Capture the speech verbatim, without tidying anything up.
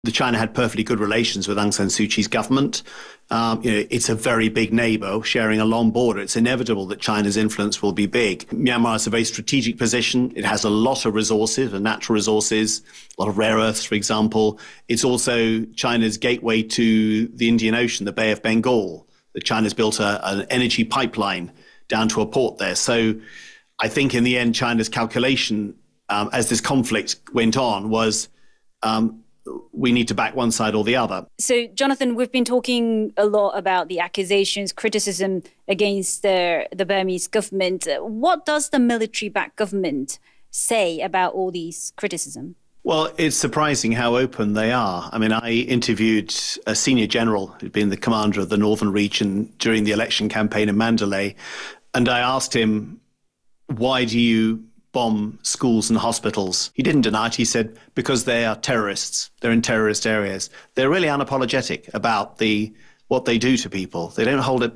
The China had perfectly good relations with Aung San Suu Kyi's government. Um, you know, it's a very big neighbour sharing a long border. It's inevitable that China's influence will be big. Myanmar is a very strategic position. It has a lot of resources, and natural resources, a lot of rare earths, for example. It's also China's gateway to the Indian Ocean, the Bay of Bengal. That China's built a, an energy pipeline down to a port there. So I think in the end, China's calculation um, as this conflict went on was um, we need to back one side or the other. So, Jonathan, we've been talking a lot about the accusations, criticism against the, the Burmese government. What does the military-backed government say about all these criticism? Well, it's surprising how open they are. I mean, I interviewed a senior general who'd been the commander of the Northern Region during the election campaign in Mandalay, and I asked him, why do you bomb schools and hospitals? He didn't deny it. He said, because they are terrorists. They're in terrorist areas. They're really unapologetic about the what they do to people. They don't hold it back.